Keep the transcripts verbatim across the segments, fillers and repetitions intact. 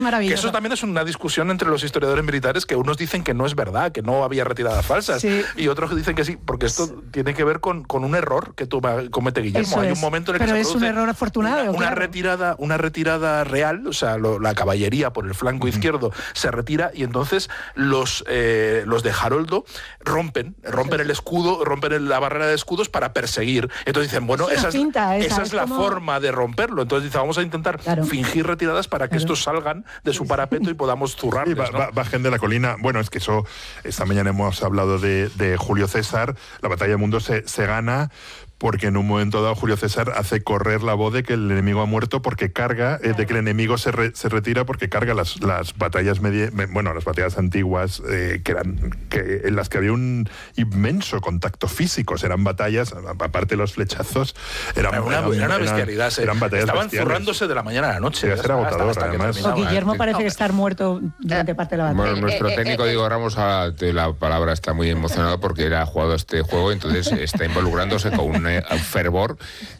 Que eso también es una discusión entre los historiadores militares, que unos dicen que no es verdad, que no había retiradas falsas, sí. y otros dicen que sí, porque esto sí. tiene que ver con, con un error que toma, comete Guillermo. Eso Hay es. un momento en el Pero que es se un produce error afortunado. una, una claro. retirada, una retirada real, o sea, lo, la caballería por el flanco uh-huh. izquierdo se retira y entonces los, eh, los de Haroldo rompen, rompen sí. el escudo, rompen la barrera de escudos para perseguir. Entonces dicen, bueno, es esa, es, pinta, esa, esa es, es la como... forma de romperlo. Entonces dicen, vamos a intentar claro. fingir retiradas para que claro. estos salgan de su parapeto y podamos zurrarles, sí, ¿no? Bajen de la colina. Bueno, es que eso, esta mañana hemos hablado de, de Julio César. La batalla del mundo se, se gana porque en un momento dado Julio César hace correr la voz de que el enemigo ha muerto porque carga, claro. eh, de que el enemigo se, re, se retira porque carga las, las batallas media, bueno, las batallas antiguas, eh, que eran que, en las que había un inmenso contacto físico. Eran batallas, aparte de los flechazos, eran, era una, eran, era una bestialidad. Eran, eran batallas estaban bestiales. Zurrándose de la mañana a la noche. Sí, era agotador, hasta, hasta además. O Guillermo parece estar muerto durante parte de la batalla. Bueno, nuestro técnico Diego Ramos, ahora de la palabra, está muy emocionado porque él ha jugado este juego, entonces está involucrándose con un, un fervor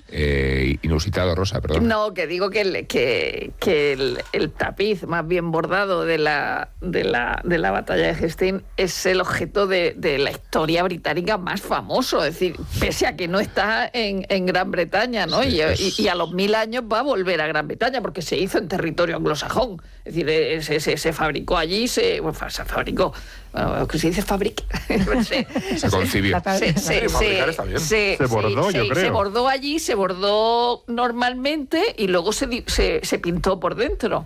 eh, inusitado. Rosa, perdón. No, que digo que el, que, que el, el tapiz más bien bordado de la, de la, de la batalla de Hastings es el objeto de, de la historia británica más famoso, es decir, pese a que no está en, en Gran Bretaña, ¿no? Sí, y, es... y, y a los mil años va a volver a Gran Bretaña porque se hizo en territorio anglosajón, es decir, se, se, se fabricó allí, se, bueno, se fabricó, bueno, que se dice fabric, se, se concibió. Se, se, se, se, se bordó, se, yo se, creo. Se bordó allí, se bordó normalmente y luego se, se, se pintó por dentro.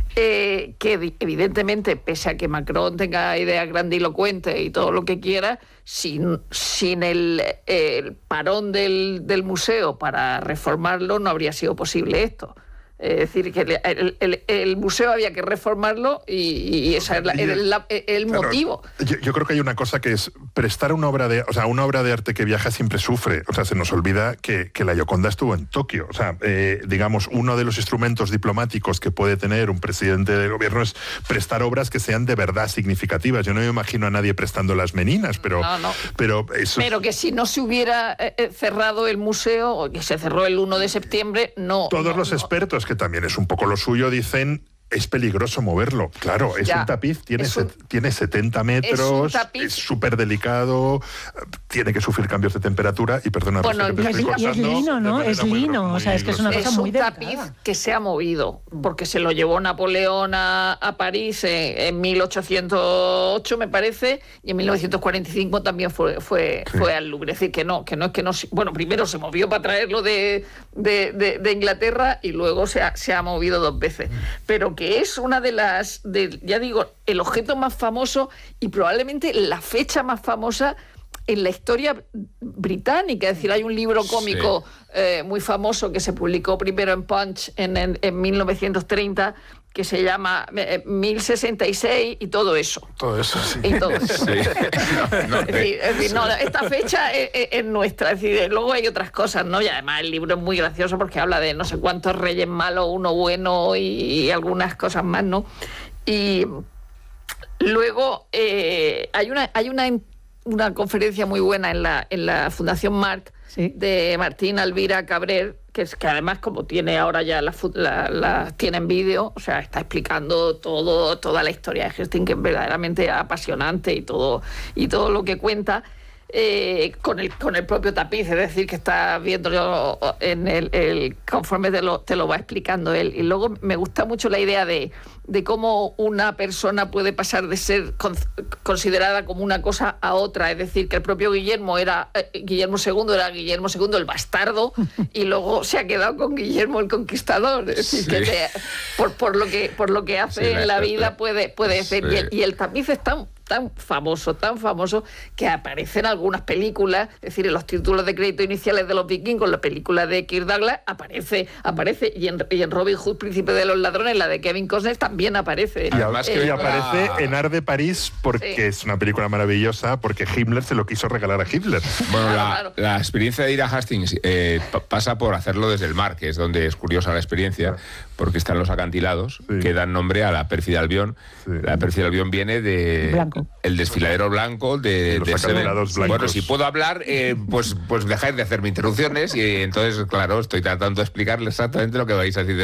Eh, que evidentemente, pese a que Macron tenga ideas grandilocuentes y todo lo que quiera, sin, sin el, el parón del, del museo para reformarlo no habría sido posible esto. Es decir, que el, el, el museo había que reformarlo y, y ese era el, el, el claro, motivo. Yo, yo creo que hay una cosa que es prestar una obra de, o sea, una obra de arte que viaja siempre sufre. O sea, se nos olvida que, que la Gioconda estuvo en Tokio. O sea, eh, digamos, uno de los instrumentos diplomáticos que puede tener un presidente del gobierno es prestar obras que sean de verdad significativas. Yo no me imagino a nadie prestando las meninas, pero... No, no. Pero, eso... pero que si no se hubiera eh, cerrado el museo, o que se cerró el uno de septiembre, no... Todos no, los no. expertos, que también es un poco lo suyo, dicen... Es peligroso moverlo, claro, es ya, un tapiz, tiene, un, set, tiene setenta metros, es súper delicado, tiene que sufrir cambios de temperatura y perdona, bueno, Rosa, que te es, estoy y es lino, ¿no? Es lino, muy, o sea, es que es una cosa es muy delicada. Es un tapiz que se ha movido, porque se lo llevó Napoleón a, a París en, en mil ochocientos ocho, me parece, y en mil novecientos cuarenta y cinco también fue, fue, sí. fue al Louvre. Es decir, que no, que no es que no... Bueno, primero se movió para traerlo de, de, de, de Inglaterra y luego se ha, se ha movido dos veces. Pero que es una de las, de, ya digo, el objeto más famoso y probablemente la fecha más famosa en la historia británica. Es decir, hay un libro cómico sí. eh, muy famoso que se publicó primero en Punch en, en, en mil novecientos treinta, que se llama eh, mil sesenta y seis y todo eso. Todo eso, sí. Y todo eso. Sí. no, no, es decir, es decir, no, esta fecha es, es nuestra. Es decir, luego hay otras cosas, ¿no? Y además el libro es muy gracioso porque habla de no sé cuántos reyes malos, uno bueno y, y algunas cosas más, ¿no? Y luego eh, hay una hay una, una conferencia muy buena en la, en la Fundación Marc, sí. de Martín Alvira Cabrera, que es que además como tiene ahora ya la, la, la tiene en vídeo, o sea, está explicando todo, toda la historia de Hastings, que es verdaderamente apasionante y todo, y todo lo que cuenta. Eh, con el con el propio tapiz, es decir, que está viendo en el, el conforme te lo, te lo va explicando él. Y luego me gusta mucho la idea de, de cómo una persona puede pasar de ser con, considerada como una cosa a otra, es decir, que el propio Guillermo era eh, Guillermo segundo era Guillermo segundo el bastardo y luego se ha quedado con Guillermo el Conquistador, es decir, sí. que te, por, por lo que por lo que hace sí, en la vida puede, puede ser. Sí. Y, el, y el tapiz es tan tan famoso, tan famoso, que aparece en algunas películas, es decir, en los títulos de crédito iniciales de los vikingos, la película de Kirk Douglas aparece, aparece, y en, y en Robin Hood, Príncipe de los Ladrones, la de Kevin Costner, también aparece. Y además que eh, aparece ah. en Ar de París, porque sí. es una película maravillosa, porque Himmler se lo quiso regalar a Hitler. Bueno, claro, la, claro. la experiencia de ir a Hastings eh, pasa por hacerlo desde el mar, que es donde es curiosa la experiencia, claro. porque están los acantilados, sí. que dan nombre a la pérfida Albión. Sí. La pérfida Albión viene de... Blanco. El desfiladero blanco de, los de acantilados blancos. Bueno, si puedo hablar, eh, pues, pues dejáis de hacerme interrupciones y entonces, claro, estoy tratando de explicarles exactamente lo que vais a decir.